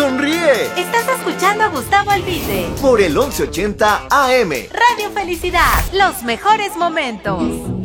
sonríe. Estás escuchando a Gustavo Albite Por el 1180 AM. Radio Felicidad, los mejores momentos.